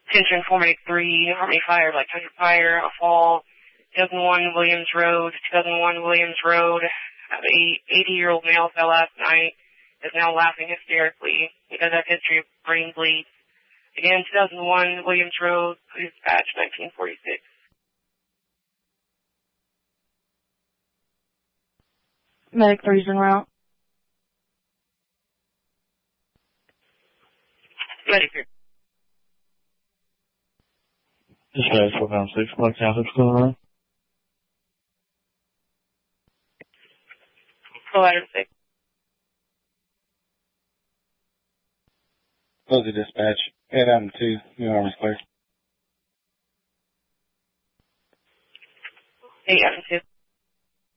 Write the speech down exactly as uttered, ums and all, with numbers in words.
Attention, four eight three, Army Fire, like one hundred Fire, a fall, two thousand one Williams Road, two thousand one Williams Road. An eighty-year-old male fell last night, is now laughing hysterically. He does have history of brain bleed. Again, two thousand one Williams Road, police dispatch, nineteen forty-six. Medic three's en route. Medic three. Dispatch four pound six, Black County, still around? Full item six. Fuzzy dispatch. Head out in two. New Army's clear. Eight item two.